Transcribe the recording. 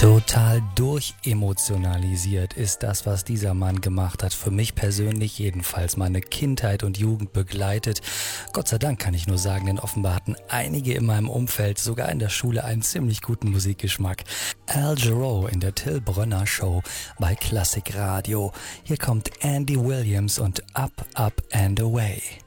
Total durchemotionalisiert ist das, was dieser Mann gemacht hat. Für mich persönlich jedenfalls meine Kindheit und Jugend begleitet. Gott sei Dank kann ich nur sagen, denn offenbar hatten einige in meinem Umfeld, sogar in der Schule, einen ziemlich guten Musikgeschmack. Al Jarreau in der Till Brönner Show bei Klassik Radio. Hier kommt Andy Williams und Up, Up and Away.